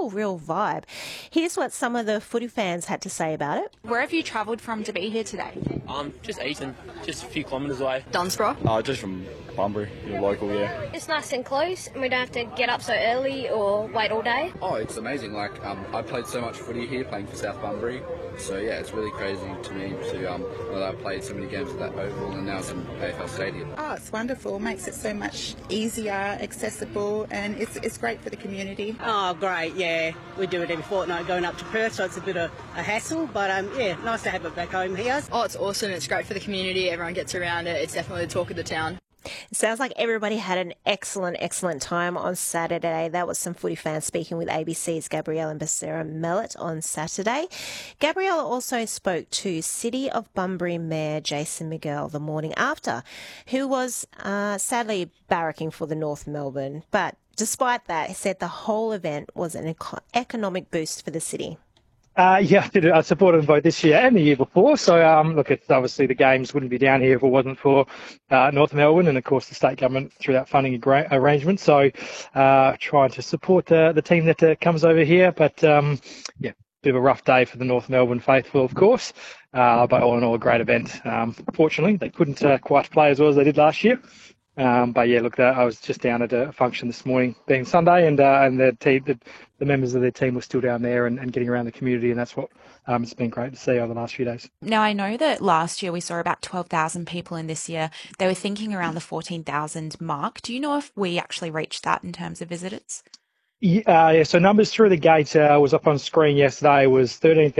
real vibe. Here's what some of the footy fans had to say about it. Where have you travelled from to be here today? Just Eton, just a few kilometres away. Dunsborough? Just from Bunbury, local, yeah. It's nice and close, and we don't have to get up so early or wait all day. Oh, it's amazing. I played so much footy here, playing for South Bunbury. So yeah, it's really crazy to me to that I played so many games at that Oval and now it's in AFL Stadium. Oh, it's wonderful. Makes it so much easier, accessible, and it's great for the community. Oh, great, yeah. We do it every fortnight going up to Perth, so it's a bit of a hassle, but yeah, nice to have it back home here. Oh, it's awesome. It's great for the community. Everyone gets around it. It's definitely the talk of the town. It sounds like everybody had an excellent time on Saturday. That was some footy fans speaking with ABC's Gabriella Becerra Mellett on Saturday. Gabriella also spoke to City of Bunbury Mayor Jason Miguel the morning after, who was sadly barracking for the North Melbourne. But despite that, he said the whole event was an economic boost for the city. Yeah, I supported them both this year and the year before. So, look, it's obviously the games wouldn't be down here if it wasn't for North Melbourne and, of course, the state government through that funding arrangement. So, trying to support the team that comes over here. But, yeah, bit of a rough day for the North Melbourne faithful, of course. But all in all, a great event. Fortunately, they couldn't quite play as well as they did last year. But yeah, look, I was just down at a function this morning, being Sunday, and the members of their team were still down there and getting around the community, and that's what it's been great to see over the last few days. Now, I know that last year we saw about 12,000 people, and this year they were thinking around the 14,000 mark. Do you know if we actually reached that in terms of visitors? Yeah, so numbers through the gate was up on screen yesterday, was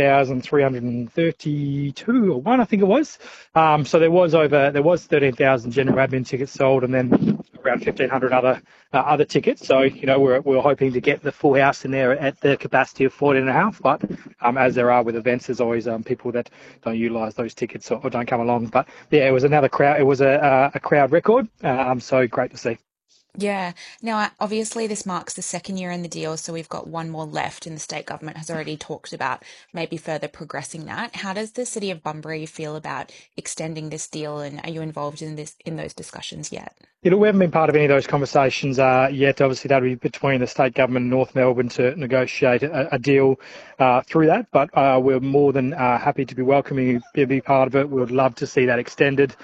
13,332 or one, I think it was. So there was 13,000 general admin tickets sold, and then around 1,500 other tickets. So we're hoping to get the full house in there at the capacity of 14.5. But as there are with events, there's always people that don't utilise those tickets or don't come along. But yeah, it was another crowd. It was a crowd record. So great to see. Yeah. Now, obviously, this marks the second year in the deal, so we've got one more left, and the state government has already talked about maybe further progressing that. How does the City of Bunbury feel about extending this deal, and are you involved in those discussions yet? We haven't been part of any of those conversations yet. Obviously, that would be between the state government and North Melbourne to negotiate a deal through that. But we're more than happy to be welcoming you to be part of it. We would love to see that extended.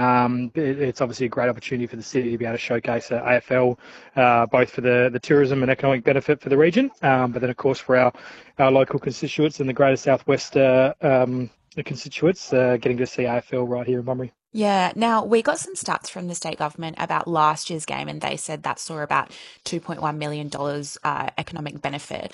It's obviously a great opportunity for the city to be able to showcase AFL, both for the tourism and economic benefit for the region, but then, of course, for our local constituents and the Greater South West constituents getting to see AFL right here in Bunbury. Yeah. Now, we got some stats from the state government about last year's game, and they said that saw about $2.1 million economic benefit.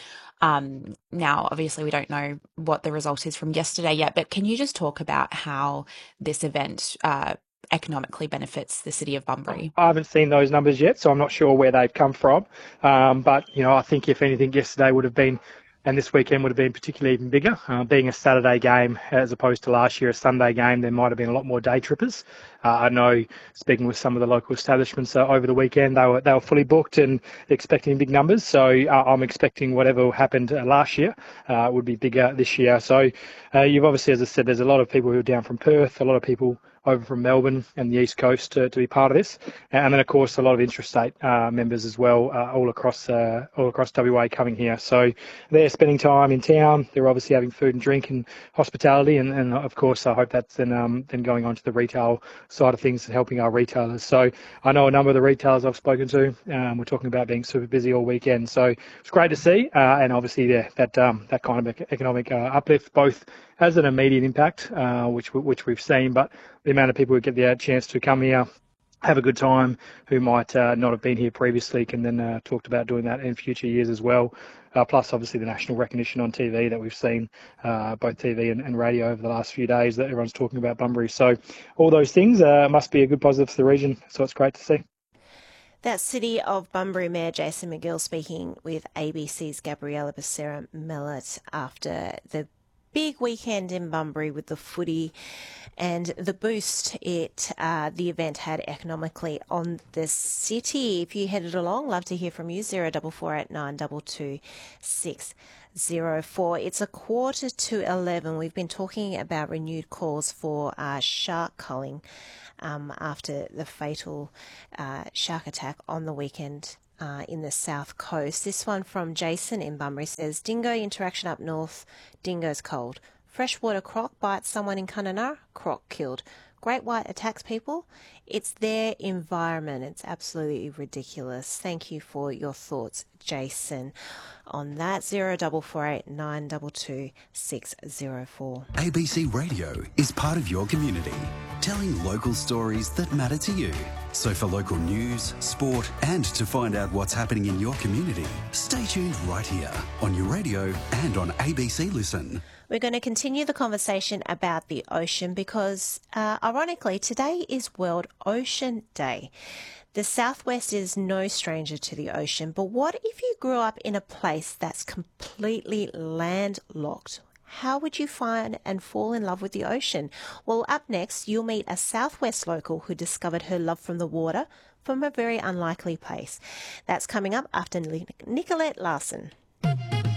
Now, obviously, we don't know what the result is from yesterday yet, but can you just talk about how this event economically benefits the City of Bunbury? I haven't seen those numbers yet, so I'm not sure where they've come from. But, I think if anything, yesterday would have been, and this weekend would have been particularly even bigger. Being a Saturday game as opposed to last year a Sunday game, there might have been a lot more day trippers. I know, speaking with some of the local establishments over the weekend, they were fully booked and expecting big numbers. So I'm expecting whatever happened last year would be bigger this year. So you've obviously, as I said, there's a lot of people who are down from Perth, a lot of people over from Melbourne and the East Coast to be part of this, and then of course a lot of interstate members as well, all across WA coming here. So they're spending time in town. They're obviously having food and drink and hospitality, and of course I hope that's then going on to the retail side of things and helping our retailers. So I know a number of the retailers I've spoken to. We're talking about being super busy all weekend, so it's great to see, and obviously that kind of economic uplift, both as an immediate impact, which we've seen, but the amount of people who get the chance to come here, have a good time, who might not have been here previously, can then talk about doing that in future years as well. Plus, obviously, the national recognition on TV that we've seen, both TV and radio over the last few days, that everyone's talking about Bunbury. So all those things must be a good positive for the region. So it's great to see. That's City of Bunbury Mayor Jason McGill speaking with ABC's Gabriella Becerra Mellett after the big weekend in Bunbury with the footy and the boost the event had economically on the city. If you headed along, love to hear from you. 0448 226 04. It's 11:15. We've been talking about renewed calls for shark culling after the fatal shark attack on the weekend in the south coast. This one from Jason in Bunbury says, dingo interaction up north, dingo's cold. Freshwater croc bites someone in Kununurra, croc killed. Great white attacks people. It's their environment. It's absolutely ridiculous. Thank you for your thoughts, Jason. On that, 0448 922 604. ABC Radio is part of your community, telling local stories that matter to you. So for local news, sport, and to find out what's happening in your community, stay tuned right here on your radio and on ABC Listen. We're going to continue the conversation about the ocean because, ironically, today is World Ocean Day. The Southwest is no stranger to the ocean, but what if you grew up in a place that's completely landlocked? How would you find and fall in love with the ocean? Well, up next, you'll meet a Southwest local who discovered her love from the water from a very unlikely place. That's coming up after Nicolette Larson.